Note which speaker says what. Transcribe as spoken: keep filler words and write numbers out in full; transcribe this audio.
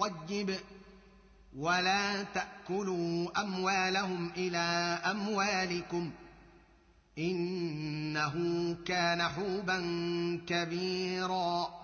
Speaker 1: الطيب ولا تأكلوا أموالهم إلى أموالكم إنه كان حوبا كبيرا